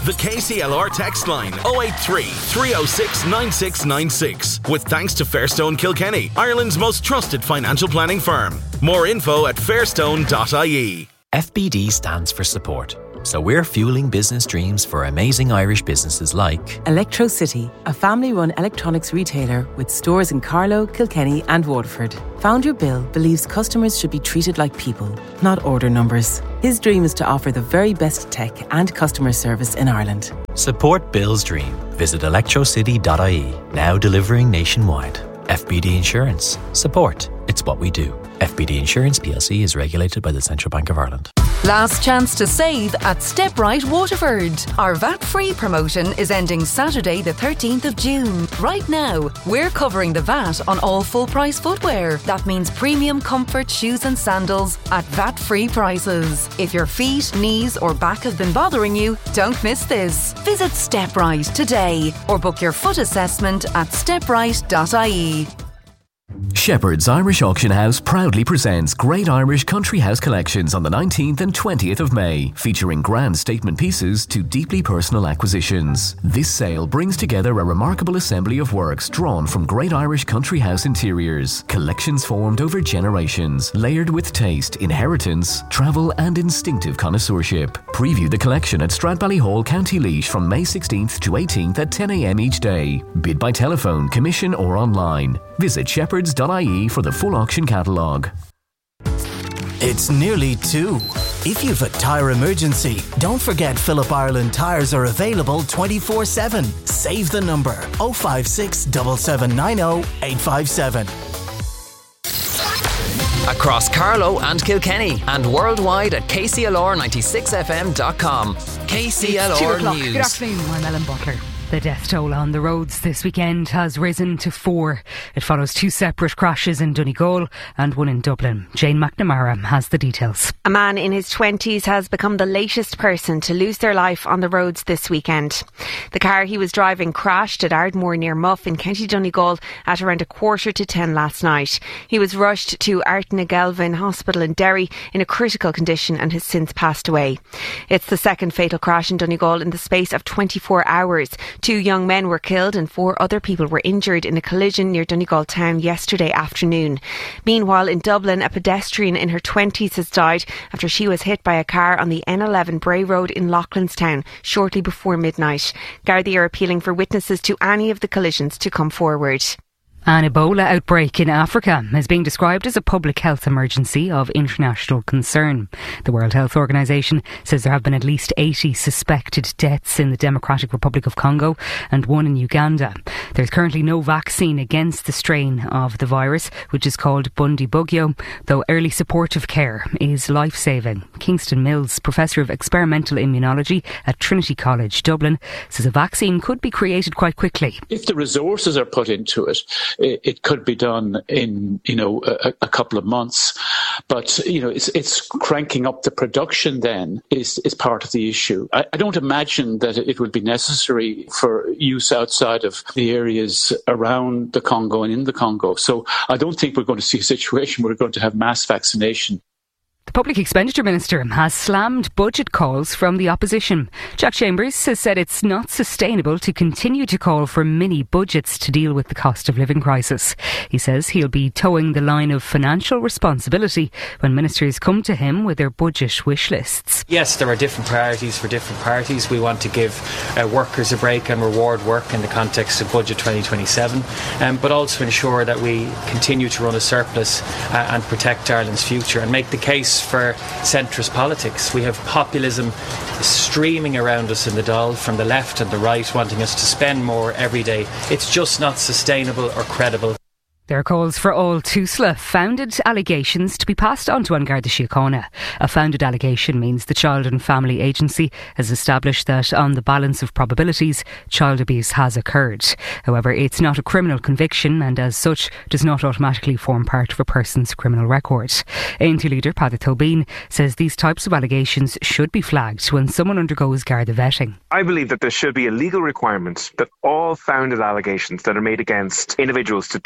The KCLR text line 083 306 9696. With thanks to Fairstone Kilkenny, Ireland's most trusted financial planning firm. More info at fairstone.ie. FBD stands for support. So we're fueling business dreams for amazing Irish businesses like Electro City, a family-run electronics retailer with stores in Carlow, Kilkenny and Waterford. Founder Bill believes customers should be treated like people, not order numbers. His dream is to offer the very best tech and customer service in Ireland. Support Bill's dream. Visit electrocity.ie, now delivering nationwide. FBD Insurance. Support. It's what we do. FBD Insurance plc is regulated by the Central Bank of Ireland. Last chance to save at StepRite Waterford. Our VAT-free promotion is ending Saturday the 13th of June. Right now, we're covering the VAT on all full-price footwear. That means premium comfort shoes and sandals at VAT-free prices. If your feet, knees or back have been bothering you, don't miss this. Visit StepRite today or book your foot assessment at steprite.ie. Shepherd's Irish Auction House proudly presents Great Irish Country House Collections on the 19th and 20th of May, featuring grand statement pieces to deeply personal acquisitions. This sale brings together a remarkable assembly of works drawn from Great Irish Country House interiors, collections formed over generations, layered with taste, inheritance, travel and instinctive connoisseurship. Preview the collection at Stradbally Hall, County Laois from May 16th to 18th at 10 a.m. each day. Bid by telephone, commission or online. Visit shepherds.ie for the full auction catalogue. It's nearly 2. If you've a tyre emergency, don't forget Phillip Ireland tyres are available 24/7. Save the number 056 7790 857. Across Carlow and Kilkenny and worldwide at KCLR96fm.com. KCLR News. Good afternoon, I'm Ellen Butler. The death toll on the roads this weekend has risen to 4. It follows 2 separate crashes in Donegal and one in Dublin. Jane McNamara has the details. A man in his 20s has become the latest person to lose their life on the roads this weekend. The car he was driving crashed at Ardmore near Muff in County Donegal at around 9:15 last night. He was rushed to Artnagelvin Hospital in Derry in a critical condition and has since passed away. It's the second fatal crash in Donegal in the space of 24 hours. 2 young men were killed and 4 other people were injured in a collision near Donegal town yesterday afternoon. Meanwhile, in Dublin, a pedestrian in her 20s has died after she was hit by a car on the N11 Bray Road in Loughlinstown shortly before midnight. Gardaí are appealing for witnesses to any of the collisions to come forward. An Ebola outbreak in Africa is being described as a public health emergency of international concern. The World Health Organization says there have been at least 80 suspected deaths in the Democratic Republic of Congo and 1 in Uganda. There's currently no vaccine against the strain of the virus, which is called Bundibugyo, though early supportive care is life-saving. Kingston Mills, Professor of Experimental Immunology at Trinity College, Dublin, says a vaccine could be created quite quickly. If the resources are put into it, it could be done in, a couple of months. But, it's cranking up the production then is part of the issue. I don't imagine that it would be necessary for use outside of the areas around the Congo and in the Congo. So I don't think we're going to see a situation where we're going to have mass vaccination. The Public Expenditure Minister has slammed budget calls from the opposition. Jack Chambers has said it's not sustainable to continue to call for mini budgets to deal with the cost of living crisis. He says he'll be towing the line of financial responsibility when ministers come to him with their budget wish lists. Yes, there are different priorities for different parties. We want to give workers a break and reward work in the context of Budget 2027, but also ensure that we continue to run a surplus and protect Ireland's future and make the case for centrist politics. We have populism streaming around us in the Dáil from the left and the right, wanting us to spend more every day. It's just not sustainable or credible. There are calls for all TUSLA founded allegations to be passed on to An Garda Síochána. A founded allegation means the Child and Family Agency has established that on the balance of probabilities, child abuse has occurred. However, it's not a criminal conviction and as such does not automatically form part of a person's criminal record. ANT leader Paddy Tobin says these types of allegations should be flagged when someone undergoes Garda vetting. I believe that there should be a legal requirement that all founded allegations that are made against individuals to TUSLA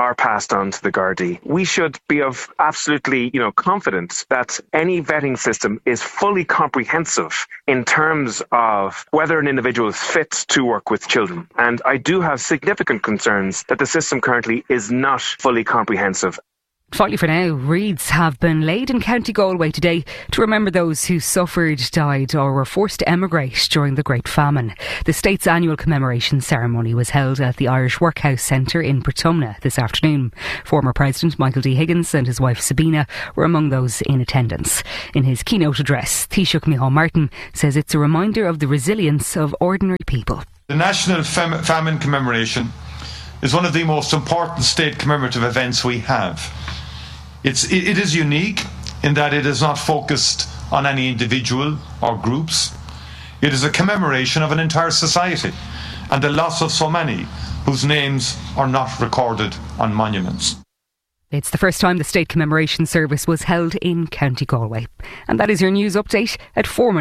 are passed on to the Gardaí. We should be of absolutely, confident that any vetting system is fully comprehensive in terms of whether an individual is fit to work with children. And I do have significant concerns that the system currently is not fully comprehensive. Finally for now, wreaths have been laid in County Galway today to remember those who suffered, died or were forced to emigrate during the Great Famine. The state's annual commemoration ceremony was held at the Irish Workhouse Centre in Portumna this afternoon. Former President Michael D. Higgins and his wife Sabina were among those in attendance. In his keynote address, Taoiseach Micheál Martin says it's a reminder of the resilience of ordinary people. The National Famine Commemoration is one of the most important state commemorative events we have. It is unique in that it is not focused on any individual or groups. It is a commemoration of an entire society and the loss of so many whose names are not recorded on monuments. It's the first time the state commemoration service was held in County Galway. And that is your news update at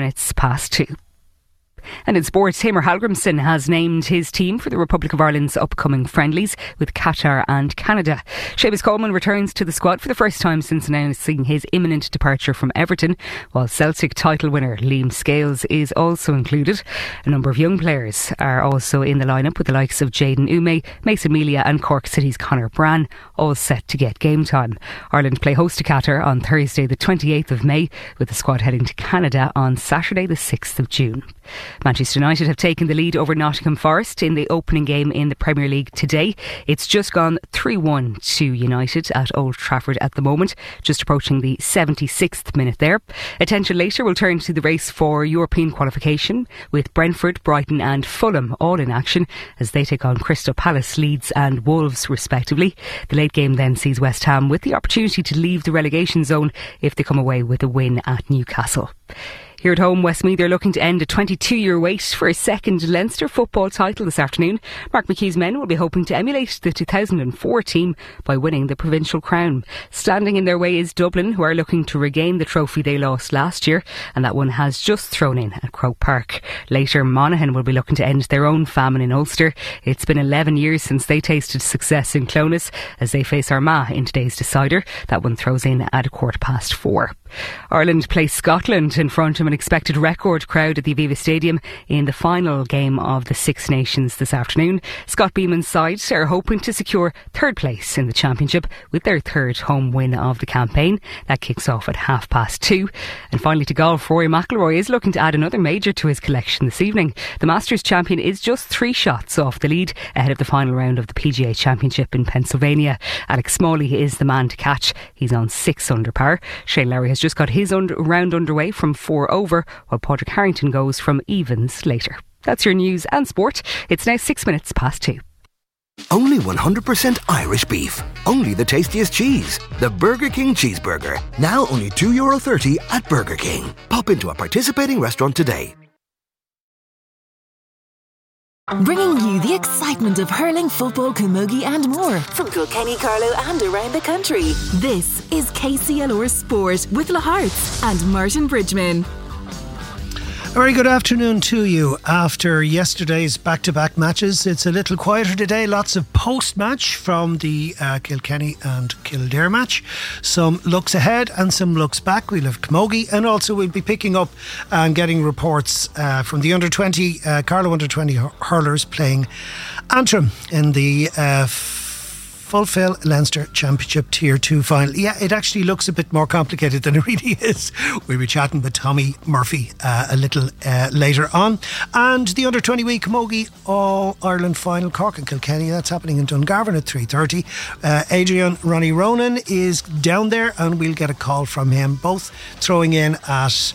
2:04. And in sports, Hamer Hallgrimsson has named his team for the Republic of Ireland's upcoming friendlies with Qatar and Canada. Seamus Coleman returns to the squad for the first time since announcing his imminent departure from Everton, while Celtic title winner Liam Scales is also included. A number of young players are also in the lineup, with the likes of Jayden Ume, Mason Melia and Cork City's Conor Brann all set to get game time. Ireland play host to Qatar on Thursday the 28th of May, with the squad heading to Canada on Saturday the 6th of June. Manchester United have taken the lead over Nottingham Forest in the opening game in the Premier League today. It's just gone 3-1 to United at Old Trafford at the moment, just approaching the 76th minute there. Attention later will turn to the race for European qualification, with Brentford, Brighton and Fulham all in action as they take on Crystal Palace, Leeds and Wolves respectively. The late game then sees West Ham with the opportunity to leave the relegation zone if they come away with a win at Newcastle. Here at home, Westmeath are looking to end a 22-year wait for a second Leinster football title this afternoon. Mark McHugh's men will be hoping to emulate the 2004 team by winning the provincial crown. Standing in their way is Dublin, who are looking to regain the trophy they lost last year, and that one has just thrown in at Croke Park. Later, Monaghan will be looking to end their own famine in Ulster. It's been 11 years since they tasted success in Clones as they face Armagh in today's decider. That one throws in at 4:15. Ireland play Scotland in front of an expected record crowd at the Aviva Stadium in the final game of the Six Nations this afternoon. Scott Beeman's side are hoping to secure third place in the championship with their third home win of the campaign. That kicks off at 2:30. And finally to golf, Rory McIlroy is looking to add another major to his collection this evening. The Masters champion is just 3 shots off the lead ahead of the final round of the PGA Championship in Pennsylvania. Alex Smalley is the man to catch. He's on 6 under par. Shane Lowry has just got his round underway from 4 over, while Padraig Harrington goes from evens later. That's your news and sport. It's now 2:06. Only 100% Irish beef. Only the tastiest cheese. The Burger King Cheeseburger. Now only €2.30 at Burger King. Pop into a participating restaurant today. Bringing you the excitement of hurling, football, camogie and more from Kilkenny, Carlow and around the country. This is KCLR Sport with Le Harts and Martin Bridgman. A very good afternoon to you. After yesterday's back-to-back matches, it's a little quieter today. Lots of post-match from the Kilkenny and Kildare match. Some looks ahead and some looks back. We'll have camogie, and also we'll be picking up and getting reports from the under-20 Carlow under-20 hurlers playing Antrim in the Fulfill Leinster Championship Tier 2 final. Yeah, it actually looks a bit more complicated than it really is. We'll be chatting with Tommy Murphy a little later on. And the under-20 camogie All-Ireland final, Cork and Kilkenny, that's happening in Dungarvan at 3:30. Adrian Ronnie Ronan is down there and we'll get a call from him, both throwing in at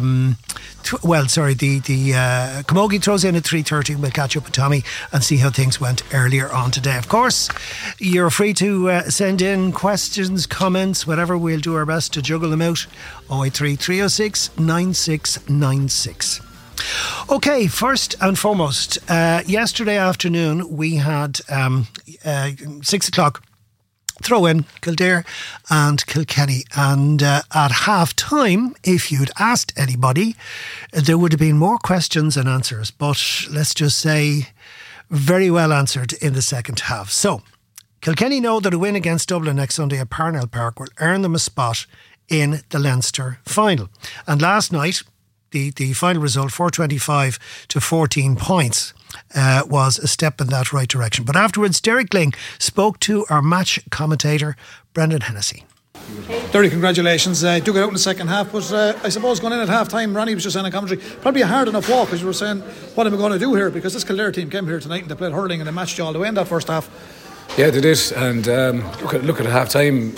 the camogie throws in at 3:30. We'll catch up with Tommy and see how things went earlier on today. Of course, you're free to send in questions, comments, whatever. We'll do our best to juggle them out. 083 306 9696. Okay, first and foremost, yesterday afternoon we had 6 o'clock throw in Kildare and Kilkenny, and at half time, if you'd asked anybody, there would have been more questions than answers, but let's just say very well answered in the second half. So Kilkenny know that a win against Dublin next Sunday at Parnell Park will earn them a spot in the Leinster final. And last night, the final result, 425 to 14 points, was a step in that right direction. But afterwards, Derek Lyng spoke to our match commentator, Brendan Hennessy. Derry, congratulations. Do get out in the second half, but I suppose going in at half time, Ronnie was just saying in commentary, probably a hard enough walk, because you were saying, what am I going to do here? Because this Kildare team came here tonight and they played hurling and they matched you all the way in that first half. Yeah, they did. And look at half time.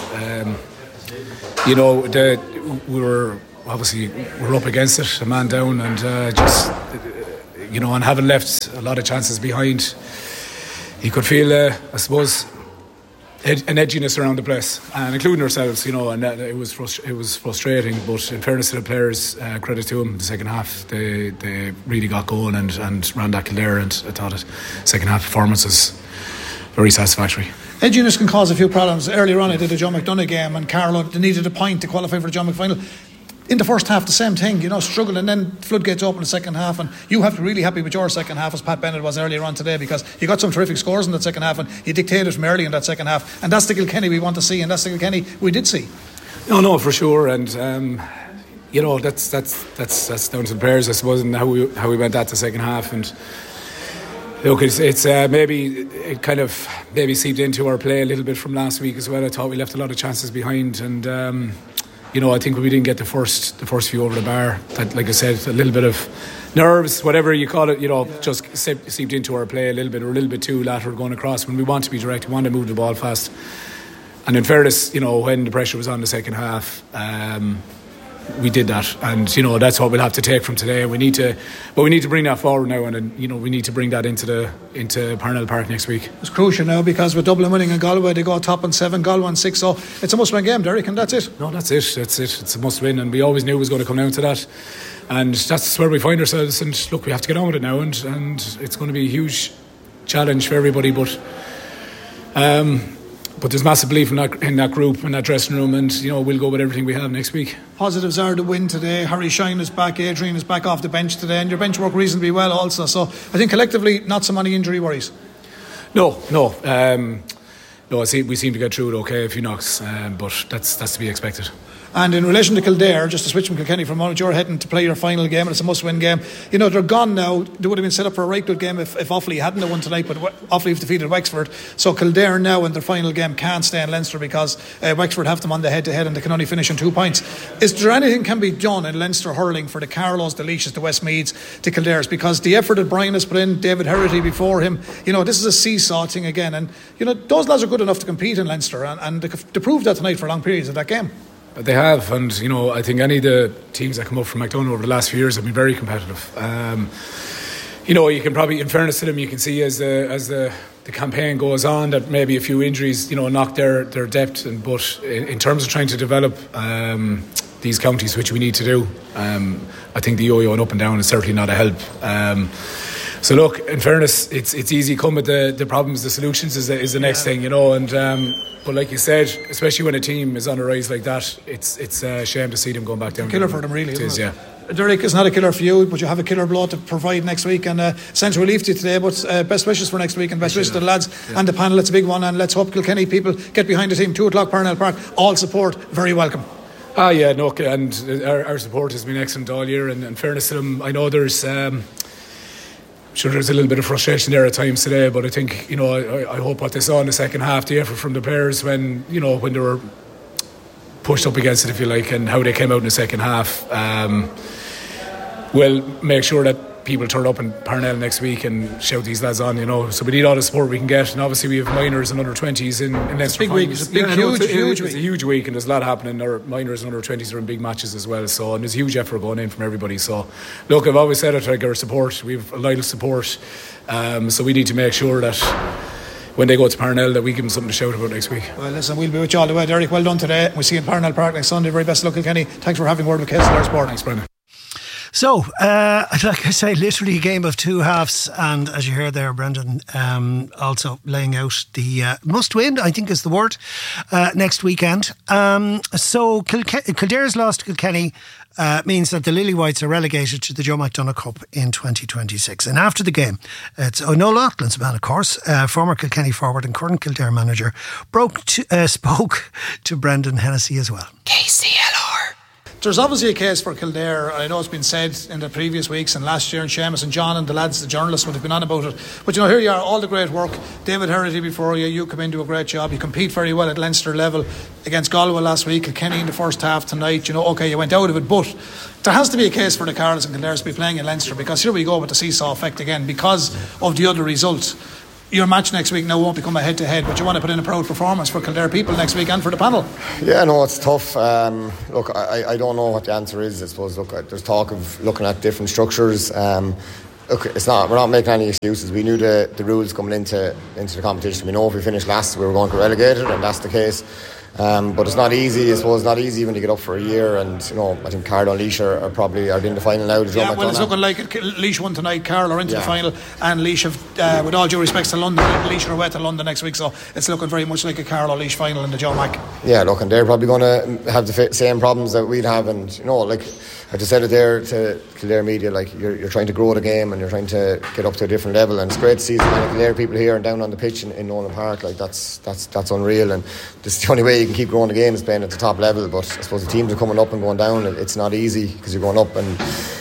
We were obviously up against it, a man down, and and having left a lot of chances behind, you could feel, I suppose, an edginess around the place, and including ourselves, and it was frustrating. But in fairness to the players, credit to them, the second half they really got going and ran that Kildare, and I thought the second half performance was very satisfactory. Edginess can cause a few problems. Earlier on I did a John McDonough game and Carlow, they needed a point to qualify for the John McFinal. In the first half, the same thing, struggle, and then floodgates open the second half, and you have to be really happy with your second half, as Pat Bennett was earlier on today, because you got some terrific scores in that second half and you dictated from early in that second half, and that's the Kilkenny we want to see, and that's the Kilkenny we did see. No, for sure, and that's down to the players, I suppose, and how we went that the second half. And look, it's maybe it kind of seeped into our play a little bit from last week as well. I thought we left a lot of chances behind, and I think we didn't get the first few over the bar. That, like I said, a little bit of nerves, whatever you call it, just seeped into our play a little bit, or a little bit too lateral going across when we want to be direct, we want to move the ball fast. And in fairness, when the pressure was on the second half, we did that, and that's what we'll have to take from today. We need to bring that forward now, and we need to bring that into Parnell Park next week. It's crucial now, because with Dublin winning and Galway, they go top on 7, Galway on 6, so it's a must-win game, Derek, and that's it. No, that's it. It's a must-win, and we always knew it was going to come down to that, and that's where we find ourselves. And look, we have to get on with it now, and it's going to be a huge challenge for everybody, but there's massive belief in that group, in that dressing room, and we'll go with everything we have next week. Positives are the win today. Harry Shine is back, Adrian is back off the bench today, and your bench worked reasonably well also. So I think collectively, not so many injury worries. No. We seem to get through it okay, a few knocks, but that's to be expected. And in relation to Kildare, just to switch from Kilkenny for a moment, you're heading to play your final game, and it's a must-win game. They're gone now. They would have been set up for a right good game if Offaly hadn't won tonight, but Offaly have defeated Wexford. So Kildare now in their final game can't stay in Leinster, because Wexford have them on the head-to-head and they can only finish on 2 points. Is there anything can be done in Leinster hurling for the Carlows, the Laois, the Westmeads, the Kildares? Because the effort that Brian has put in, David Herity before him, this is a seesaw thing again. And, those lads are good enough to compete in Leinster, and they proved that tonight for long periods of that game. They have, and I think any of the teams that come up from McDonough over the last few years have been very competitive. You can probably, in fairness to them, you can see as the campaign goes on that maybe a few injuries, knock their depth. But in terms of trying to develop these counties, which we need to do, I think the yo-yo and up and down is certainly not a help. So look, in fairness, it's easy come with the problems. The solutions is the next thing, and. But like you said, especially when a team is on a rise like that, it's a shame to see them going back down. It's a killer for them, really. It is, yeah. Derek, it's not a killer for you, but you have a killer blow to provide next week, and sends relief to you today, but best wishes for next week, and best wishes to the lads and the panel. It's a big one, and let's hope Kilkenny people get behind the team. 2:00 Parnell Park, all support very welcome. And our support has been excellent all year, and in fairness to them, I know there's sure there's a little bit of frustration there at times today, but I think I hope what they saw in the second half, the effort from the players when they were pushed up against it, if you like, and how they came out in the second half, will make sure that people turn up in Parnell next week and shout these lads on, So we need all the support we can get, and obviously we have minors and under 20s in Leinster. Big week. It's a huge week. It's a huge week, and there's a lot happening. Our minors and under 20s are in big matches as well. So, and there's a huge effort going in from everybody. So, look, I've always said it, like, our support. We have a lot of support. So we need to make sure that when they go to Parnell, that we give them something to shout about next week. Well, listen, we'll be with you all the way, Derek. Well done today. We'll see you in Parnell Park next Sunday. Very best of luck, Kilkenny. Thanks for having word with KCLR Sport. Thanks, Brendan. So, like I say, literally a game of two halves, and as you heard there, Brendan also laying out the must win, I think is the word, next weekend. So Kildare's loss to Kilkenny means that the Lily-Whites are relegated to the Joe McDonagh Cup in 2026. And after the game, it's Noel Loughlin's man, of course, former Kilkenny forward and current Kildare manager, spoke to Brendan Hennessy as well. KCLR. There's obviously a case for Kildare. I know it's been said in the previous weeks and last year, and Seamus and John and the lads, the journalists, would have been on about it. But here you are, all the great work. David Herity before you come in, do a great job. You compete very well at Leinster level against Galway last week, Kilkenny in the first half tonight. Okay, you went out of it, but there has to be a case for the Carlos and Kildare to be playing in Leinster, because here we go with the seesaw effect again because of the other result. Your match next week now won't become a head-to-head, but you want to put in a proud performance for Kildare people next week and for the panel. Yeah, no, it's tough. Look, I don't know what the answer is. I suppose, look, there's talk of looking at different structures. Look, we're not making any excuses. We knew the rules coming into the competition. We know if we finished last, we were going to get relegated, and that's the case. But it's not easy. I suppose it's not easy even to get up for a year, and I think Carlow and Laois are probably in the final now. Yeah, well, it's looking like Laois won tonight, Carlow are into the final, and Laois have, with all due respects to London, Laois are away to London next week, so it's looking very much like a Carlow Laois final in the Joe Mac. Yeah, look, and they're probably going to have the same problems that we'd have, and I just said it there to Kildare media, you're trying to grow the game and you're trying to get up to a different level, and it's great to see so many Kildare people here and down on the pitch in Nolan Park. That's unreal, and this is the only way you can keep growing the game is playing at the top level. But I suppose the teams are coming up and going down. It's not easy because you're going up and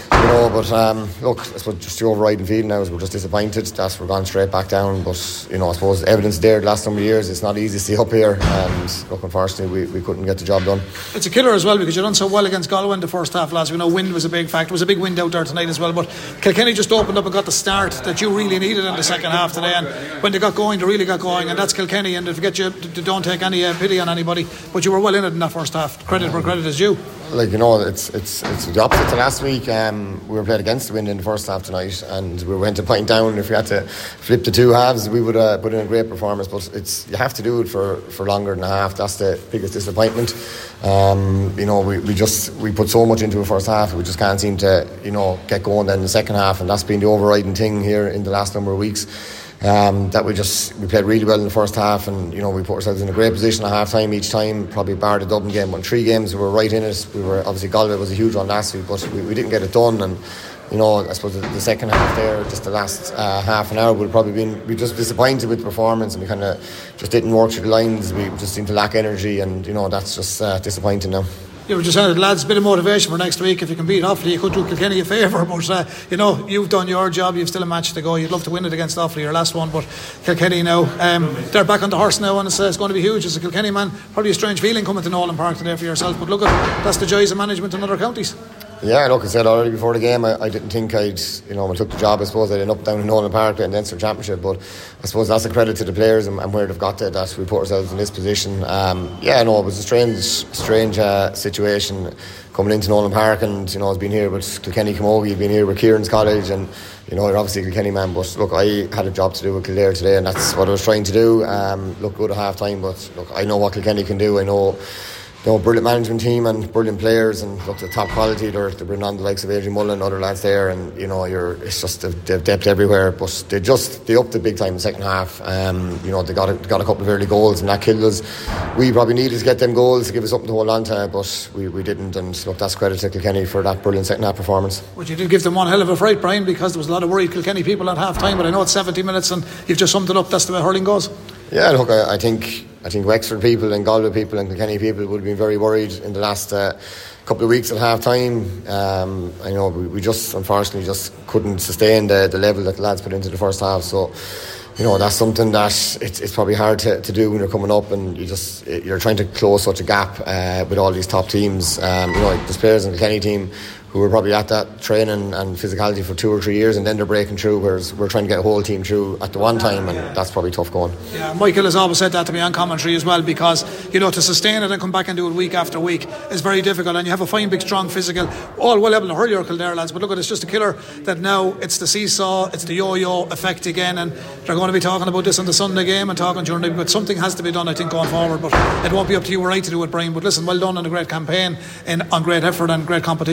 look, I suppose just the overriding feeling now is we're just disappointed that we're gone straight back down. But I suppose evidence there the last number of years, it's not easy to see up here, and look, unfortunately we couldn't get the job done. It's a killer as well because you done so well against Galway in the first half last week. Wind was a big factor. It was a big wind out there tonight as well, but Kilkenny just opened up and got the start that you really needed in the second half today, and when they got going, they really got going, and that's Kilkenny, and they don't take any pity on anybody, but you were well in it in that first half. Credit where credit is due. It's the opposite to last week. We were played against the wind in the first half tonight, and we went to point down. If we had to flip the two halves, we would put in a great performance, but you have to do it for longer than a half. That's the biggest disappointment. We put so much into the first half, we just can't seem to get going then in the second half, and that's been the overriding thing here in the last number of weeks. That we played really well in the first half, and we put ourselves in a great position at half time each time, probably bar the Dublin game. Won 3 games, we were right in it. We were obviously, Galway was a huge one last week, but we didn't get it done, and I suppose the second half there, just the last half an hour, would have probably been, we just disappointed with the performance, and we kind of just didn't work through the lines. We just seemed to lack energy, and that's just disappointing now. You were just saying, lads, a bit of motivation for next week. If you can beat Offaly, you could do Kilkenny a favour, but you've done your job, you've still a match to go. You'd love to win it against Offaly, your last one, but Kilkenny now, they're back on the horse now, and it's going to be huge. As a Kilkenny man, probably a strange feeling coming to Nolan Park today for yourself, but look, that's the joys of management in other counties. Yeah, look, I said already before the game, I didn't think I took the job. I suppose I'd end up down in Nolan Park in the Leinster Championship, but I suppose that's a credit to the players and where they've got to, that we put ourselves in this position. It was a strange situation coming into Nolan Park, and I've been here with Kilkenny Camogie, been here with Kieran's College, and you're obviously a Kilkenny man, but look, I had a job to do with Kildare today, and that's what I was trying to do. Look good at half time, but look, I know what Kilkenny can do. I know brilliant management team and brilliant players, and look, the top quality. They're bringing on the likes of Adrian Mullen and other lads there, and it's just they've depth everywhere. But they upped it big time in the second half. They got a couple of early goals, and that killed us. We probably needed to get them goals to give us something to hold on to, but we didn't. And look, that's credit to Kilkenny for that brilliant second half performance. But you did give them one hell of a fright, Brian, because there was a lot of worried Kilkenny people at half time. But I know it's 70 minutes, and you've just summed it up. That's the way hurling goes. Yeah, look, I think Wexford people and Galway people and Kilkenny people would have been very worried in the last couple of weeks at half time. I know we just unfortunately just couldn't sustain the level that the lads put into the first half, so that's something that it's probably hard to do when you're coming up, and you're trying to close such a gap with all these top teams. There's players in the Kilkenny team who were probably at that training and physicality for 2 or 3 years, and then they're breaking through, whereas we're trying to get a whole team through at the one time, and that's probably tough going. Yeah, Michael has always said that to me on commentary as well, because to sustain it and come back and do it week after week is very difficult, and you have a fine, big, strong physical, all well able to hurl your Kildare lads, but look, it's just a killer that now it's the seesaw, it's the yo-yo effect again, and they're going to be talking about this in the Sunday game and talking during the, but something has to be done, I think, going forward. But it won't be up to you or I to do it, Brian, but listen, well done on a great campaign and on great effort and great competition from your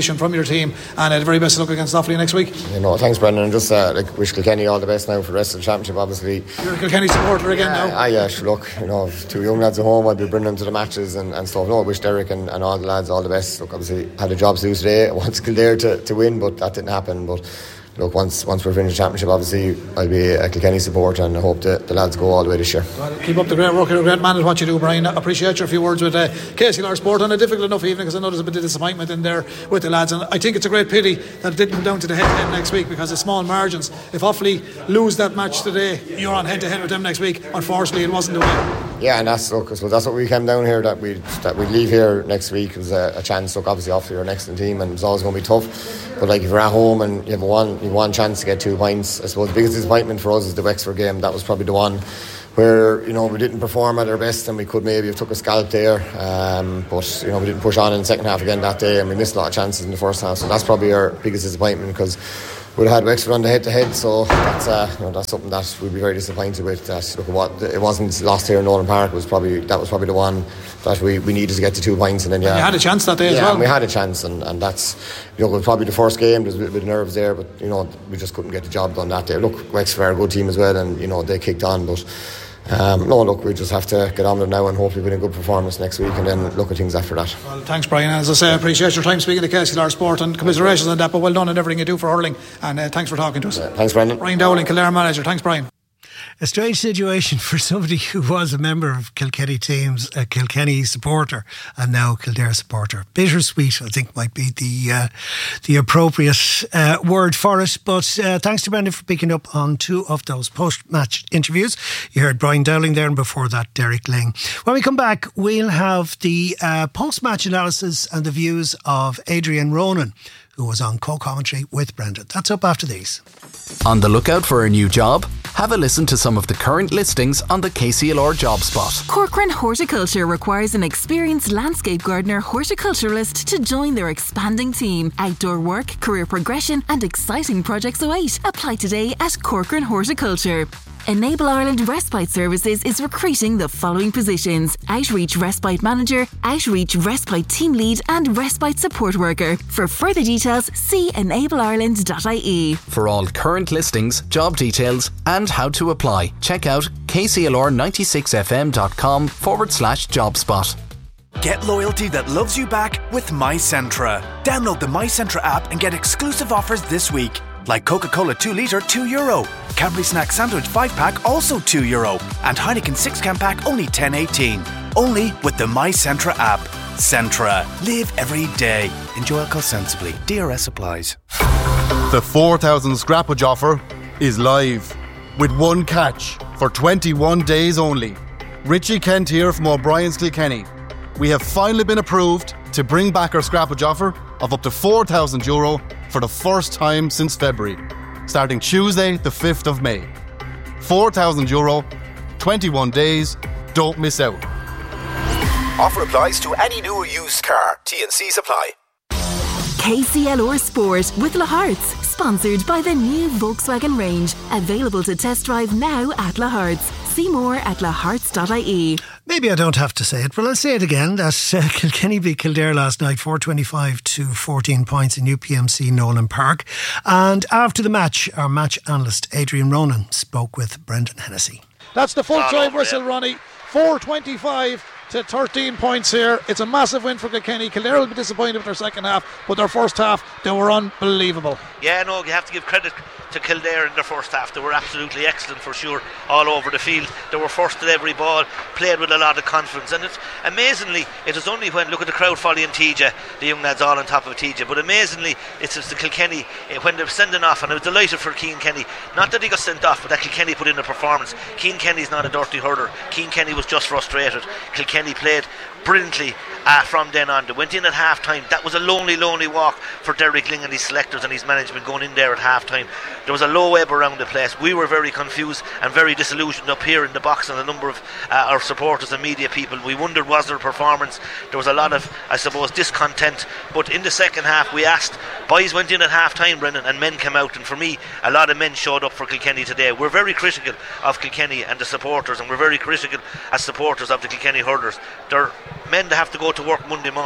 team, and the very best of luck against Offaly next week. Thanks, Brendan, and just wish Kilkenny all the best now for the rest of the championship. Obviously, you're a Kilkenny supporter again now. Look, if 2 young lads at home, I'd be bringing them to the matches and stuff. I wish Derek and all the lads all the best. Look, obviously had a job to do today. I wanted Kildare to win, but that didn't happen. But look, once we're finished the championship, obviously I'll be a Kilkenny supporter, and I hope the lads go all the way this year. Well, keep up the great work. You're a great man at what you do, Brian. I appreciate your few words with KCLR Sport on a difficult enough evening, because I know there's a bit of disappointment in there with the lads, and I think it's a great pity that it didn't come down to the head-to-head next week, because of small margins. If Offaly lose that match today, you're on head-to-head with them next week. Unfortunately, it wasn't the way. Yeah, and that's what we came down here, that we leave here next week. It was a chance. Look, obviously Offaly are an excellent team, and it's always going to be tough. But if you're at home and you have one chance to get 2 points, I suppose the biggest disappointment for us is the Wexford game. That was probably the one where we didn't perform at our best, and we could maybe have took a scalp there. But we didn't push on in the second half again that day, and we missed a lot of chances in the first half. So that's probably our biggest disappointment, because we'd had Wexford on the head-to-head, so that's something that we'd be very disappointed with. It wasn't lost here in Nolan Park. That was probably the one that we needed to get to 2 points, and then you had a chance that day as well. And we had a chance, and that's it was probably the first game. There's a bit of nerves there, but we just couldn't get the job done that day. Look, Wexford are a good team as well, and they kicked on, but. We just have to get on with it now and hopefully win a good performance next week, and then look at things after that. Well, thanks, Brian. As I say, I appreciate your time speaking to KCLR Sport, and commiserations on that, but well done on everything you do for hurling, and thanks for talking to us. Thanks, Brendan. Brian Dowling, Kildare manager. Thanks, Brian. A strange situation for somebody who was a member of Kilkenny teams, a Kilkenny supporter, and now Kildare supporter. Bittersweet, I think, might be the appropriate word for it. But thanks to Brendan for picking up on 2 of those post-match interviews. You heard Brian Dowling there, and before that, Derek Ling. When we come back, we'll have the post-match analysis and the views of Adrian Ronan, who was on co-commentary with Brendan. That's up after these. On the lookout for a new job? Have a listen to some of the current listings on the KCLR Job Spot. Corcoran Horticulture requires an experienced landscape gardener horticulturalist to join their expanding team. Outdoor work, career progression and exciting projects await. Apply today at Corcoran Horticulture. Enable Ireland Respite Services is recruiting the following positions: Outreach Respite Manager, Outreach Respite Team Lead and Respite Support Worker. For further details, see enableireland.ie. For all current listings, job details and how to apply, check out kclr96fm.com/jobspot. Get loyalty that loves you back with MyCentra. Download the MyCentra app and get exclusive offers this week. Like Coca-Cola 2 litre, €2. Cadbury Snack Sandwich 5-pack, also €2. And Heineken 6-can pack, only $10.18. Only with the MyCentra app. Centra. Live every day. Enjoy alcohol sensibly. DRS applies. The 4,000 scrappage offer is live, with one catch for 21 days only. Richie Kent here from O'Brien's Kilkenny. We have finally been approved to bring back our scrappage offer of up to €4,000 for the first time since February, starting Tuesday the 5th of May. €4,000, 21 days, don't miss out. Offer applies to any new or used car. T&Cs apply. KCLR Sport with La Hearts, sponsored by the new Volkswagen range, available to test drive now at La Hearts. See more at lahearts.ie. Maybe I don't have to say it, but I'll say it again, that Kilkenny beat Kildare last night, 425 to 14 points in UPMC Nolan Park. And after the match, our match analyst Adrian Ronan spoke with Brendan Hennessy. That's the full time whistle, Ronnie. 425 to 13 points here. It's a massive win for Kilkenny. Kildare will be disappointed with their second half, but their first half, they were unbelievable. Yeah, no, you have to give credit to Kildare in their first half. They were absolutely excellent for sure, all over the field. They were first at every ball, played with a lot of confidence, and it's amazingly, it was only when, look at the crowd following TJ, the young lads all on top of TJ, but amazingly it's the Kilkenny, when they're sending off, and I was delighted for Cian Kenny, not that he got sent off, but that Kilkenny put in a performance. Cian Kenny's not a dirty hurler. Cian Kenny was just frustrated. Kilkenny played brilliantly from then on. They went in at half time. That was a lonely walk for Derek Ling and his selectors and his management going in there at half time. There was a low ebb around the place. We were very confused and very disillusioned up here in the box, and a number of our supporters and media people. We wondered, was there a performance? There was a lot of, I suppose, discontent. But in the second half, we asked, boys went in at half time, Brendan, and men came out, and for me a lot of men showed up for Kilkenny today. We're very critical of Kilkenny and the supporters, and we're very critical as supporters of the Kilkenny hurlers. They're men that have to go to work Monday morning.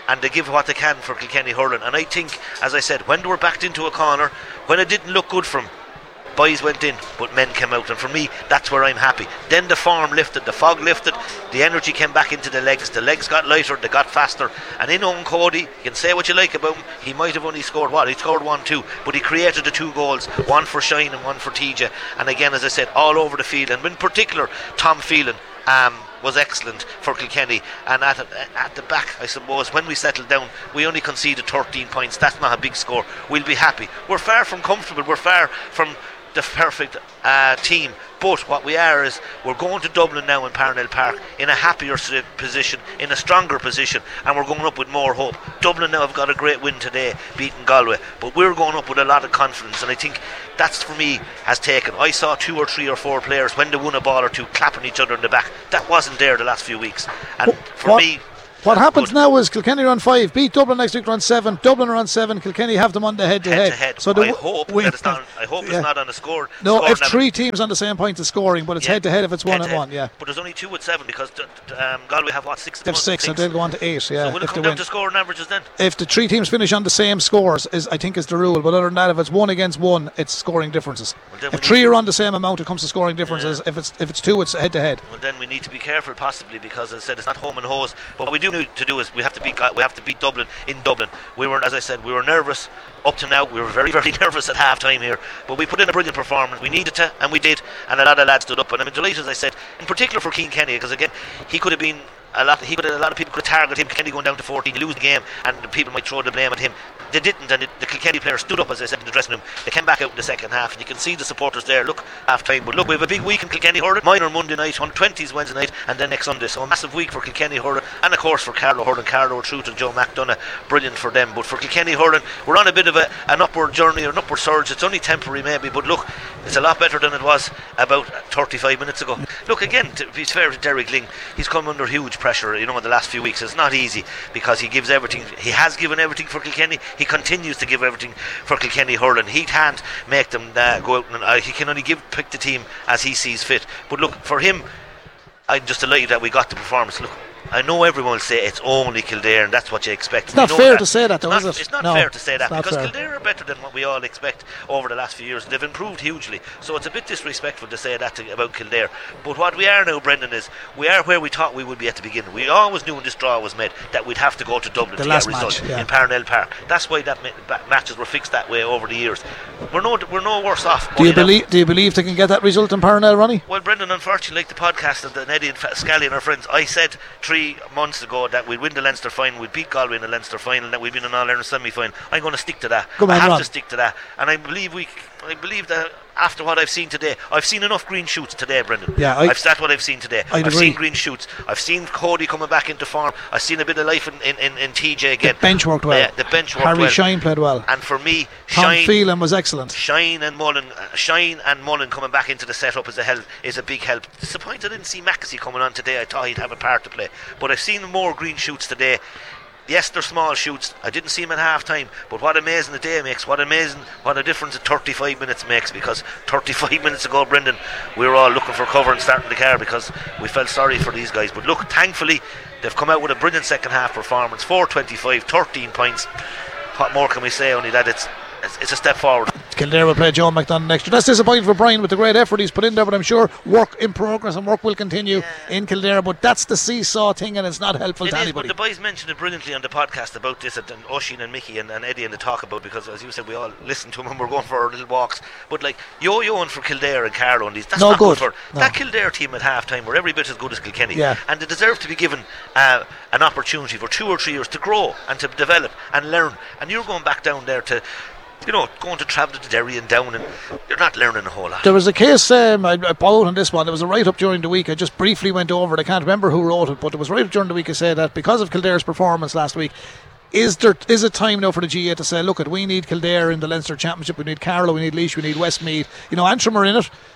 and they give what they can for Kilkenny hurling. And I think, as I said, when they were backed into a corner, when it didn't look good for them, boys went in, but men came out, and for me, that's where I'm happy. Then the form lifted, the fog lifted, the energy came back into the legs got lighter, they got faster, and in Owen Cody, you can say what you like about him, he might have only scored he scored 1-2, but he created the 2 goals, one for Shine and one for TJ, and again, as I said, all over the field, and in particular, Tom Phelan was excellent for Kilkenny, and at the back, I suppose, when we settled down, we only conceded 13 points. That's not a big score. We'll be happy. We're far from comfortable, we're far from the perfect team, but what we are is we're going to Dublin now in Parnell Park in a happier position, in a stronger position, and we're going up with more hope. Dublin now have got a great win today, beating Galway, but we're going up with a lot of confidence, and I think that's, for me, has taken. I saw 2 or 3 or 4 players, when they won a ball or two, clapping each other in the back. That wasn't there the last few weeks, and for me, what happens now is Kilkenny are on 5, beat Dublin next week, are on 7. Dublin are on 7. Kilkenny have them on the head-to-head. So I hope it's not on the score. No, if 3 teams on the same point of scoring, but it's head-to-head if it's 1-1. Yeah. But there's only 2 with 7 because Galway have 6? They have 6, and they'll go on to 8. Yeah. So will it come down to scoring averages then? If the 3 teams finish on the same scores, I think is the rule. But other than that, if it's 1 against 1, it's scoring differences. If 3 are on the same amount, it comes to scoring differences. Yeah. If it's 2, it's head-to-head. Well, then we need to be careful, possibly, because as I said, it's not home and hose. But what we do need to do is we have to beat Dublin in Dublin. We were, as I said, we were nervous up to now. We were very, very nervous at half time here, but we put in a brilliant performance. We needed to, and we did, and a lot of lads stood up, and I'm delighted, as I said, in particular for Cian Kenny, because again, he could have been a lot of people could target him. Kenny going down to 14, you lose the game, and people might throw the blame at him. They didn't, and the Kilkenny players stood up, as I said, in the dressing room. They came back out in the second half, and you can see the supporters there. Look, half time, but look, we have a big week in Kilkenny hurling. Minor Monday night, 120s Wednesday night, and then next Sunday. So a massive week for Kilkenny hurling, and of course for Carlow hurling. Carlow Truth and Joe McDonough, brilliant for them. But for Kilkenny hurling, we're on a bit of an upward journey, or an upward surge. It's only temporary maybe, but look, it's a lot better than it was about 35 minutes ago. Look, again, to be fair to Derek Lyng, he's come under huge pressure, in the last few weeks. It's not easy because he gives everything. He has given everything for Kilkenny. He continues to give everything for Kilkenny hurling. He can't make them go out, and he can only pick the team as he sees fit. But look, for him, I'm just delighted that we got the performance. Look, I know everyone will say it's only Kildare and that's what you expect. It's not fair to say that, though, is it? It's not fair to say that, because Kildare are better than what we all expect over the last few years. They've improved hugely, so it's a bit disrespectful to say that about Kildare. But what we are now, Brendan, is we are where we thought we would be at the beginning. We always knew when this draw was made that we'd have to go to Dublin to get a result in Parnell Park. That's why that matches were fixed that way over the years. We're no worse off. Do you believe they can get that result in Parnell, Ronnie? Well, Brendan, unfortunately, like the podcast of Eddie and Scally and our friends, I said 3 months ago that we'd win the Leinster final, we'd beat Galway in the Leinster final, and that we'd win an All-Ireland semi-final. I'm going to stick to that. I have to stick to that, and I believe that after what I've seen today, I've seen enough green shoots today, Brendan. Yeah, that's what I've seen today. I've seen green shoots. I've seen Cody coming back into form. I've seen a bit of life in TJ again. The bench worked well. The bench worked Harry well. Shine played well. And for me, Tom Phelan was excellent. Shine and Mullen coming back into the setup is a big help. Disappointed I didn't see Mackesy coming on today. I thought he'd have a part to play, but I've seen more green shoots today. Yes, they're small shoots. I didn't see him at half time, but what amazing a day makes, what a difference 35 minutes makes, because 35 minutes ago, Brendan, we were all looking for cover and starting the car because we felt sorry for these guys. But look, thankfully, they've come out with a brilliant second half performance. 4-25, 13 points. What more can we say? Only that it's a step forward. Kildare will play Joe McDonough next year. That's disappointing for Brian with the great effort he's put in there, but I'm sure work in progress and work will continue in Kildare. But that's the seesaw thing, and it's not helpful to anybody. But the boys mentioned it brilliantly on the podcast about this, and Oisin and Mickey and Eddie and the talk about, because as you said, we all listen to them when we're going for our little walks. But like yo-yoing for Kildare and Carlow and these, that's not good for that Kildare team at half time. Were every bit as good as Kilkenny, and they deserve to be given an opportunity for 2 or 3 years to grow and to develop and learn. And you're going back down there to, going to travel to Derry and down, and you're not learning a whole lot. There was a case, I followed on this one, there was a write-up during the week, I just briefly went over it, I can't remember who wrote it, but there was a write-up during the week, I said that because of Kildare's performance last week, is it time now for the GA to say, look, we need Kildare in the Leinster Championship, we need Carlow, we need Laois, we need Westmeath, Antrim are in it,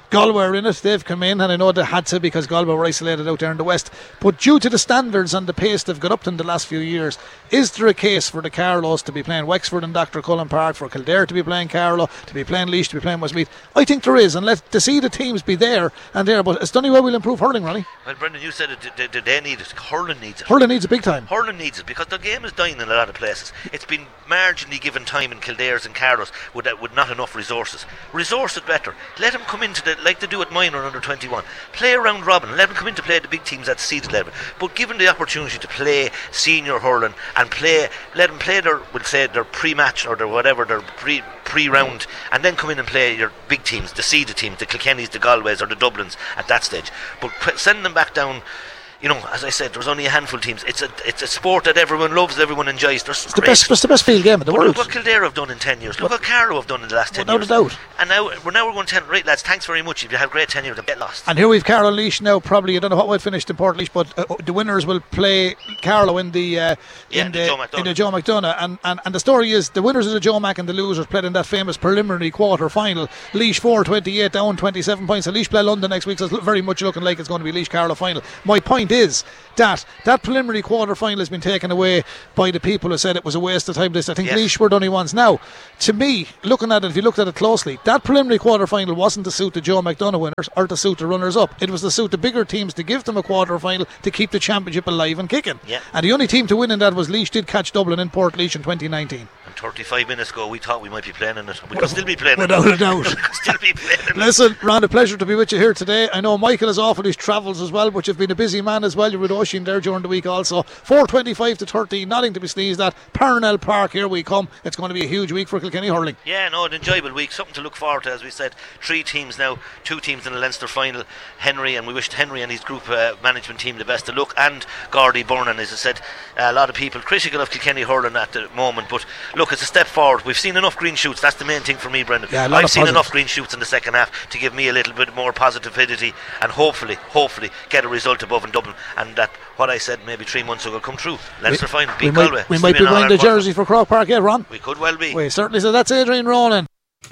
Galway are in it, they've come in, and I know they had to because Galway were isolated out there in the west, but due to the standards and the pace they've got up to in the last few years, is there a case for the Carlows to be playing Wexford and Dr. Cullen Park, for Kildare to be playing Carlow, to be playing Laois, to be playing Westmeath? I think there is, and to see the teams be there and there, but it's the only way we'll improve hurling, Ronnie. Well, Brendan, you said it, they need it. Hurling needs it. Hurling needs it big time. Hurling needs it because the game is dying in a lot of places. It's been marginally given time in Kildare's and Carlow's with not enough resources. Resource it better. Let them come into like they do at minor and under 21. Play a round robin. Let them come in to play the big teams at seeded level. But given the opportunity to play senior hurling and let them play their pre-match or their pre-round, and then come in and play your big teams, the seeded teams, the Kilkennys, the Galways or the Dublins at that stage. But send them back down. You know, as I said, there's only a handful of teams. It's a sport that everyone loves, everyone enjoys. It's the best field game in the world. Look what Kildare have done in 10 years. Look what Carlow have done in the last 10 years. Without a doubt. And now we're going to tell, right lads, thanks very much. If you have great tenure, then get lost. And here we've Carlow Laois now. Probably, I don't know what way it finished in Port Laois, but the winners will play Carlow in the Joe McDonagh. And the story is the winners of the Joe Mac and the losers played in that famous preliminary quarter final. Laois 4-28 down 27 points. And Laois play London next week, so it's very much looking like it's going to be Laois Carlow final. My point is that preliminary quarter final has been taken away by the people who said it was a waste of time. I think Laois were the only ones. Now, to me, looking at it, if you looked at it closely, that preliminary quarter final wasn't to suit the Joe McDonagh winners or to suit the runners up. It was to suit the bigger teams to give them a quarter final to keep the championship alive and kicking. And the only team to win in that was Laois did catch Dublin in Port Laois in 2019. And 35 minutes ago we thought we might be playing in it. We could still be playing without a doubt. Still be playing. Listen, Ron, a pleasure to be with you here today. I know Michael is off on his travels as well, but you've been a busy man as well. You're with Oisin there during the week also. 4:25 to 13, nothing to be sneezed at. Parnell Park, here we come. It's going to be a huge week for Kilkenny hurling. Yeah, no, an enjoyable week, something to look forward to. As we said, 3 teams now, 2 teams in the Leinster final. Henry, and we wished Henry and his group management team the best of luck, and Gardaí Byrne. As I said, a lot of people critical of Kilkenny hurling at the moment, but look, it's a step forward. We've seen enough green shoots. That's the main thing for me, Brendan. I've seen enough green shoots in the second half to give me a little bit more positivity and hopefully get a result above in Dublin, and that what I said maybe 3 months ago come true. Leinster final, beat Galway. We might be wearing the jersey for Croke Park, Ron? We could well be. We certainly. So that's Adrian Ronan.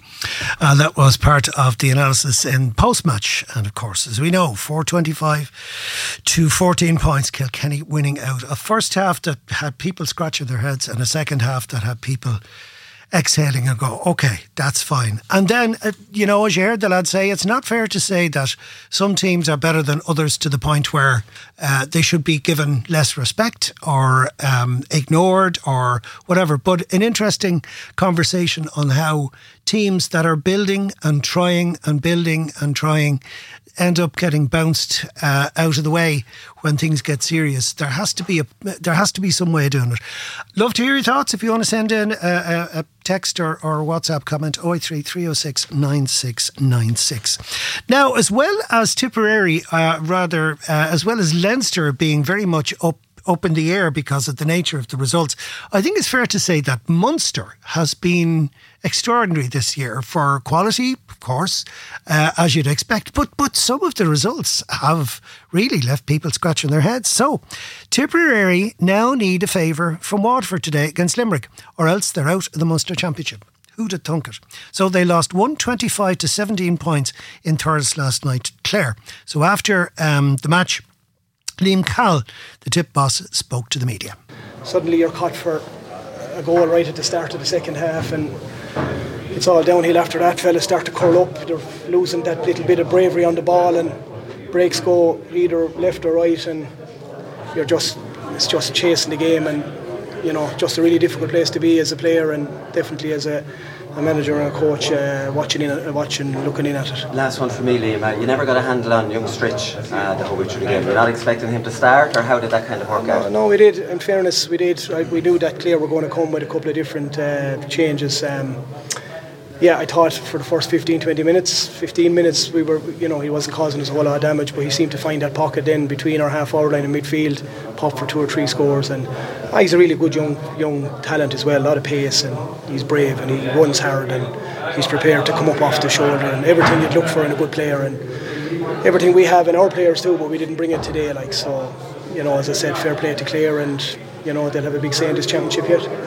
That was part of the analysis in post-match, and of course, as we know, 4:25 to 14 points, Kilkenny winning out. A first half that had people scratching their heads and a second half that had people exhaling and go, okay, that's fine. And then, as you heard the lad say, it's not fair to say that some teams are better than others to the point where they should be given less respect or ignored or whatever. But an interesting conversation on how teams that are building and trying and building and trying end up getting bounced out of the way when things get serious. There has to be some way of doing it. Love to hear your thoughts. If you want to send in a text or WhatsApp comment, 083 306 9696. Now, as well as Tipperary, as well as Leinster being very much up in the air because of the nature of the results, I think it's fair to say that Munster has been extraordinary this year for quality, of course, as you'd expect, but some of the results have really left people scratching their heads. So Tipperary now need a favour from Waterford today against Limerick, or else they're out of the Munster Championship. Who'd have thunk it? So they lost 125 to 17 points in Thurles last night, Clare. So after the match, Liam Cowell, the Tip boss, spoke to the media. Suddenly you're caught for a goal right at the start of the second half, and it's all downhill after that. Fellas start to curl up, they're losing that little bit of bravery on the ball, and breaks go either left or right, and it's just chasing the game, and just a really difficult place to be as a player, and definitely as a manager and a coach, watching, looking in at it. Last one for me, Liam. You never got a handle on young Stritch the whole way through the game. You're not expecting him to start, or how did that kind of work out? No, we did. In fairness, we did. We knew that Clare were going to come with a couple of different changes. I thought for the first 15 minutes we were, he wasn't causing us a whole lot of damage, but he seemed to find that pocket then between our half-hour line and midfield, pop for 2 or 3 scores, and he's a really good young talent as well, a lot of pace, and he's brave and he runs hard and he's prepared to come up off the shoulder, and everything you'd look for in a good player, and everything we have in our players too, but we didn't bring it today, as I said, fair play to Clare, and they'll have a big say in this championship yet.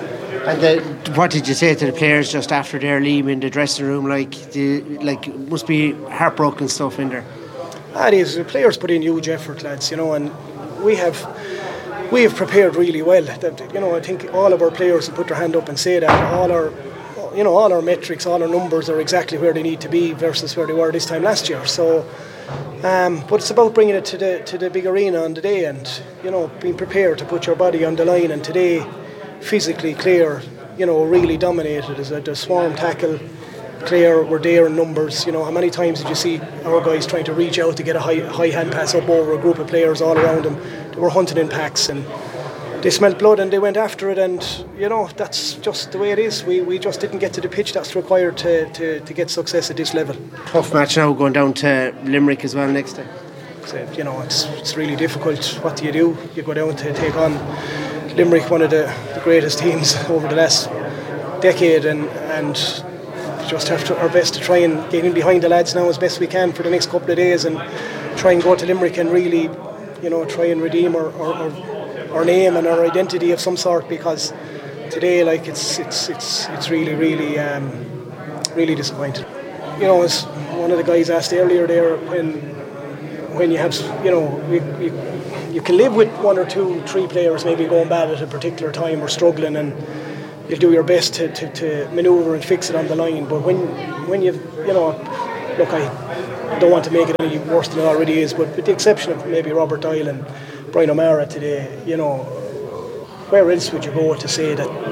And what did you say to the players just after their leave in the dressing room? Must be heartbroken stuff in there. The players put in huge effort, lads, and we have prepared really well. I think all of our players will put their hand up and say that all our metrics, all our numbers are exactly where they need to be versus where they were this time last year. So, but it's about bringing it to the big arena on the day, and being prepared to put your body on the line. And today, physically, Clare, really dominated. As a swarm tackle, Clare were there in numbers. How many times did you see our guys trying to reach out to get a high hand pass up over a group of players all around them? They were hunting in packs, and they smelled blood and they went after it. And that's just the way it is. We just didn't get to the pitch that's required to get success at this level. Tough match now, going down to Limerick as well next time. So, it's really difficult. What do? You go down to take on Limerick, one of the greatest teams over the last decade, and just have our best to try and get in behind the lads now as best we can for the next couple of days, and try and go to Limerick and really, try and redeem our name and our identity of some sort, because today, it's really, really, really disappointing. As one of the guys asked earlier there, when you have, you can live with 1 or 2, 3 players maybe going bad at a particular time or struggling, and you'll do your best to manoeuvre and fix it on the line. But when you've, look, I don't want to make it any worse than it already is, but with the exception of maybe Robert Doyle and Brian O'Mara today, where else would you go to say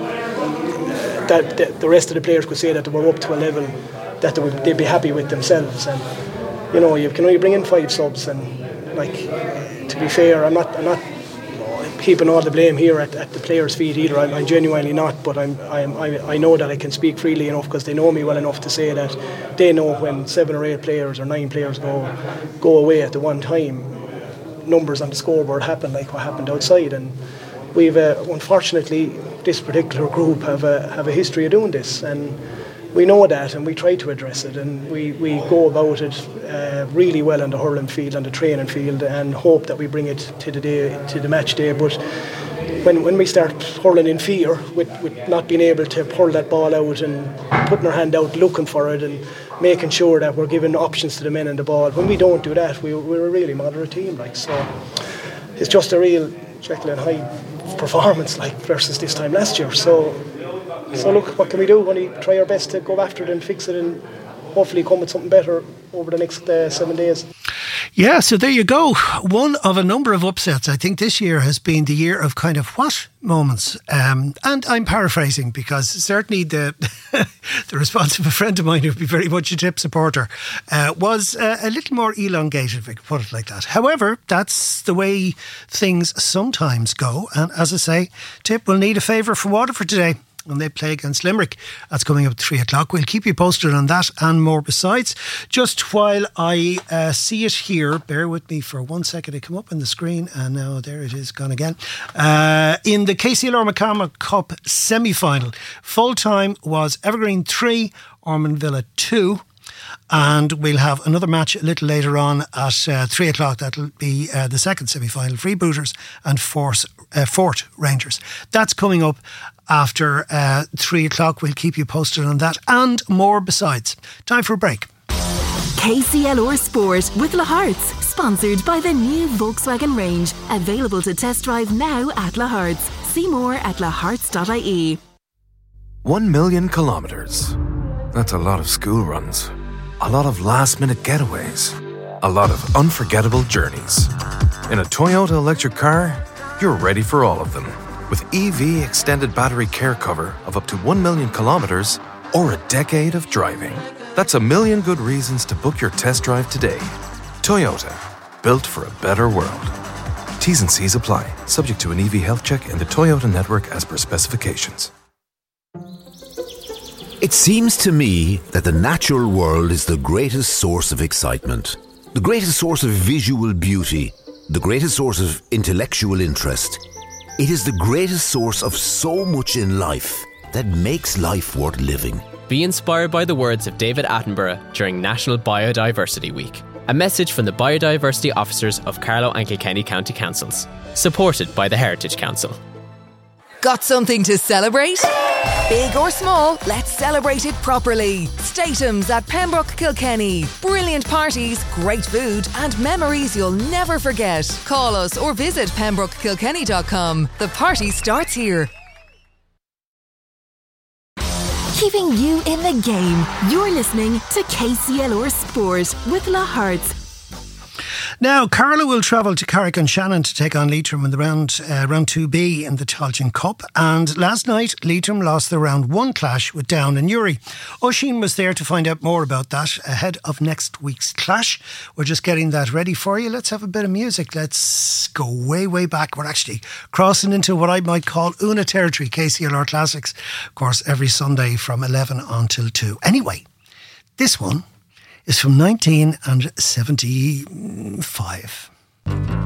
that the rest of the players could say that they were up to a level that they'd be happy with themselves? And you can only bring in 5 subs, and to be fair, I'm not keeping all the blame here at the players' feet either. I'm genuinely not, but I know that I can speak freely enough because they know me well enough to say that they know when 7 or 8 players or 9 players go away at the one time, numbers on the scoreboard happen like what happened outside. And we've unfortunately, this particular group have a history of doing this, and we know that, and we try to address it, and we go about it really well on the hurling field, on the training field, and hope that we bring it to the match day. But when we start hurling in fear, with not being able to pull that ball out and putting our hand out looking for it and making sure that we're giving options to the men in the ball, when we don't do that, we're a really moderate team. So it's just a real Jekyll and Hyde performance versus this time last year. So look, what can we do? Only try our best to go after it and fix it, and hopefully come with something better over the next 7 days. Yeah, so there you go. One of a number of upsets. I think this year has been the year of kind of what moments. And I'm paraphrasing, because certainly the response of a friend of mine who'd be very much a Tip supporter was a little more elongated, if I could put it like that. However, that's the way things sometimes go. And as I say, Tip will need a favour from Waterford today, and they play against Limerick. That's coming up at 3 o'clock. We'll keep you posted on that and more besides. Just while I see it here, bear with me for 1 second. It come up on the screen, and now there it is, gone again. In the KCLR McCormack Cup semi-final, full time was Evergreen 3, Ormond Villa 2. And we'll have another match a little later on at 3 o'clock. That'll be the second semi-final, Freebooters and Fort Rangers. That's coming up after 3 o'clock. We'll keep you posted on that and more besides. Time for a break. KCLR Sport with Lahart's, sponsored by the new Volkswagen range. Available to test drive now at Lahart's. See more at laharts.ie. 1 million kilometres. That's a lot of school runs. A lot of last-minute getaways. A lot of unforgettable journeys. In a Toyota electric car, you're ready for all of them. With EV extended battery care cover of up to 1 million kilometres or a decade of driving. That's a million good reasons to book your test drive today. Toyota, built for a better world. T's and C's apply, subject to an EV health check in the Toyota network as per specifications. It seems to me that the natural world is the greatest source of excitement, the greatest source of visual beauty, the greatest source of intellectual interest. It is the greatest source of so much in life that makes life worth living. Be inspired by the words of David Attenborough during National Biodiversity Week. A message from the Biodiversity Officers of Carlow and Kilkenny County Councils, supported by the Heritage Council. Got something to celebrate? Big or small, let's celebrate it properly. Statums at Pembroke Kilkenny. Brilliant parties, great food and memories you'll never forget. Call us or visit pembrokekilkenny.com. The party starts here. Keeping you in the game. You're listening to KCLR Sport with La Hearts. Now, Carlow will travel to Carrick-on-Shannon to take on Leitrim in the round 2B in the Tailteann Cup. And last night, Leitrim lost the round 1 clash with Down and Newry. Oisín was there to find out more about that ahead of next week's clash. We're just getting that ready for you. Let's have a bit of music. Let's go way, way back. We're actually crossing into what I might call Una territory, KCLR Classics. Of course, every Sunday from 11 until 2. Anyway, this one is from 1975.